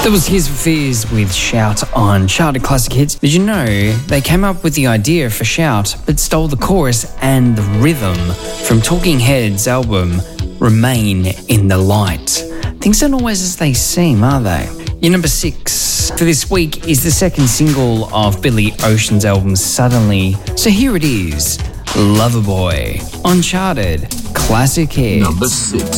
That was Tears for Fears with Shout on Charted Classic Hits. Did you know they came up with the idea for Shout but stole the chorus and the rhythm from Talking Heads' album Remain in the Light? Things aren't always as they seem, are they? Your number 6 for this week is the second single of Billy Ocean's album Suddenly. So here it is, Loverboy on Charted Classic Hits. Number 6.